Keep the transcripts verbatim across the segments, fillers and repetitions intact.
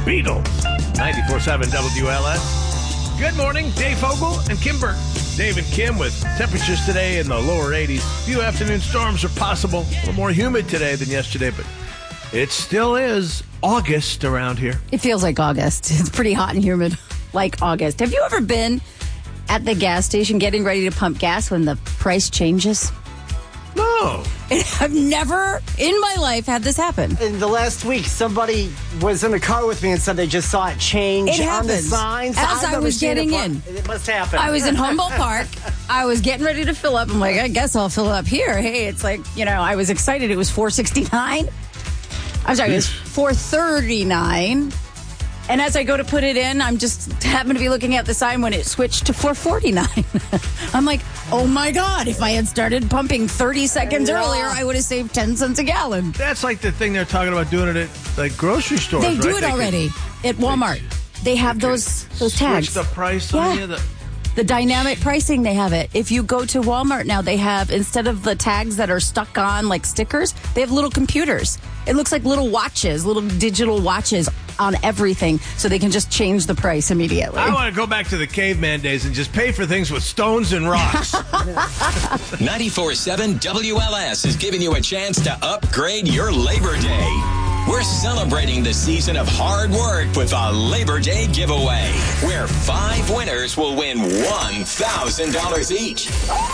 Beetle. ninety-four seven W L S. Good morning, Dave Fogel and Kim Burke. Dave and Kim with temperatures today in the lower eighties. A few afternoon storms are possible. A little more humid today than yesterday, but it still is August around here. It feels like August. It's pretty hot and humid like August. Have you ever been at the gas station getting ready to pump gas when the price changes? No. I've never in my life had this happen. In the last week, somebody was in the car with me and said they just saw it change It on the happens. signs. As I've I never was seen getting it, in. It must happen. I was in Humboldt Park. I was getting ready to fill up. I'm like, I guess I'll fill up here. Hey, it's like, you know, I was excited. It was four sixty-nine. I'm sorry, it was four thirty-nine. And as I go to put it in, I'm just happen to be looking at the sign when it switched to four forty-nine. I'm like, oh my God, if I had started pumping thirty seconds Yeah. earlier, I would have saved ten cents a gallon. That's like the thing they're talking about doing it at like grocery stores, They right? do it They already at Walmart. They have can those those switch tags. the price on Yeah. you. The, The dynamic pricing, they have it. If you go to Walmart now, they have, instead of the tags that are stuck on like stickers, they have little computers. It looks like little watches, little digital watches on everything, so they can just change the price immediately. I want to go back to the caveman days and just pay for things with stones and rocks. ninety-four seven W L S is giving you a chance to upgrade your Labor Day. We're celebrating the season of hard work with a Labor Day giveaway, where five winners will win one thousand dollars each.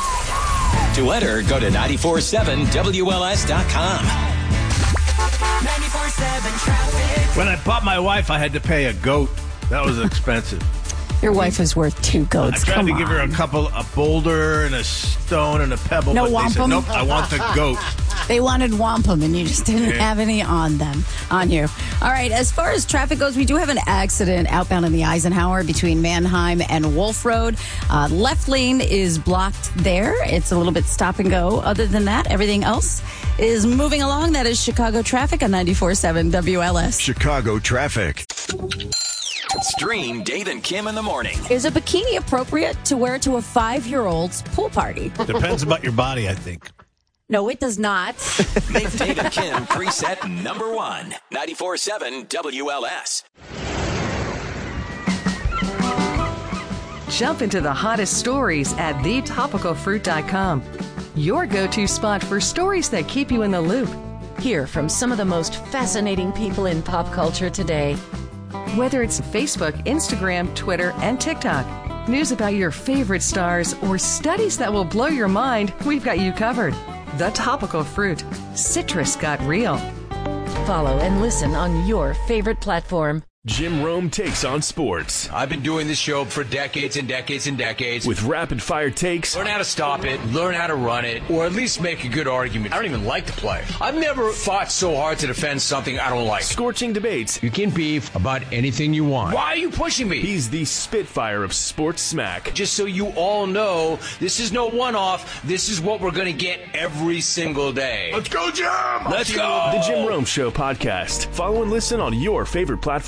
To enter, go to nine four seven W L S dot com. ninety-four seven traffic. When I bought my wife, I had to pay a goat. That was expensive. Your wife is worth two goats. I tried Come to give her a on. couple, a boulder and a stone and a pebble. No but they said, wampum? nope, I want the goat. They wanted wampum, and you just didn't Yeah. have any on them, on you. All right, as far as traffic goes, we do have an accident outbound in the Eisenhower between Mannheim and Wolf Road. Uh, left lane is blocked there. It's a little bit stop and go. Other than that, everything else is moving along. That is Chicago traffic on ninety-four seven W L S. Chicago traffic. Stream Dave and Kim in the morning. Is a bikini appropriate to wear to a five-year-old's pool party? Depends about your body, I think. No, it does not. Make Dave and Kim preset number one. ninety-four seven W L S. Jump into the hottest stories at the topical fruit dot com. Your go-to spot for stories that keep you in the loop. Hear from some of the most fascinating people in pop culture today. Whether it's Facebook, Instagram, Twitter, and TikTok, news about your favorite stars, or studies that will blow your mind, we've got you covered. The Topical Fruit. Citrus got real. Follow and listen on your favorite platform. Jim Rome takes on sports I've been doing this show for decades and decades and decades. with rapid-fire takes, Learn how to stop it, learn how to run it, or at least make a good argument. I don't even like to play. I've never fought so hard to defend something I don't like. scorching debates. You can beef about anything you want. Why are you pushing me? He's the Spitfire of sports smack. Just so you all know, this is no one-off. This is what we're going to get every single day. Let's go, Jim! Let's go! The Jim Rome Show podcast. Follow and listen on your favorite platform.